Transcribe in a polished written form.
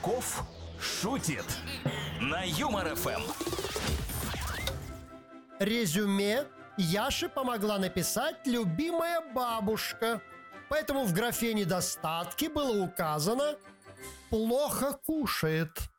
Кошельков шутит на Юмор ФМ. Резюме Яше помогла написать любимая бабушка. Поэтому в графе недостатки было указано «плохо кушает».